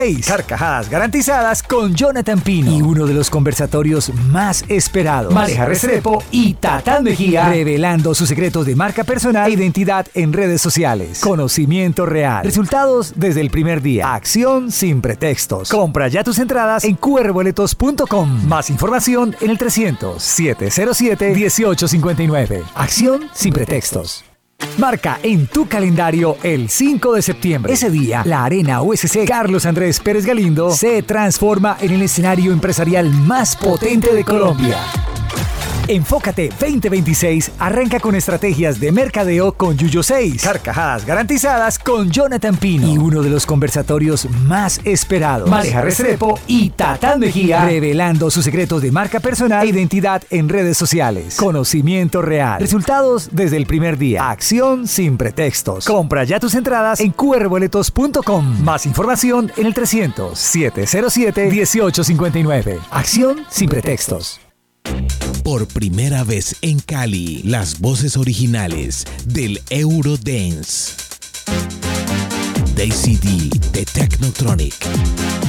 Carcajadas garantizadas con Jonathan Pino. Y uno de los conversatorios más esperados. Maleja Restrepo y Tatán Mejía revelando sus secretos de marca personal e identidad en redes sociales. Conocimiento real. Resultados desde el primer día. Acción sin pretextos. Compra ya tus entradas en qrboletos.com. Más información en el 300-707-1859. Acción sin pretextos. Marca en tu calendario el 5 de septiembre. Ese día, la Arena USC Carlos Andrés Pérez Galindo se transforma en el escenario empresarial más potente de Colombia. Enfócate 2026 arranca con estrategias de mercadeo con Yuyo 6. Carcajadas garantizadas con Jonathan Pino. Y uno de los conversatorios más esperados. Maleja Restrepo y Tatán Mejía revelando sus secretos de marca personal e identidad en redes sociales. Conocimiento real. Resultados desde el primer día. Acción sin pretextos. Compra ya tus entradas en qrboletos.com. Más información en el 300-707-1859. Acción sin pretextos. Por primera vez en Cali, las voces originales del Eurodance. Daisy D de Technotronic.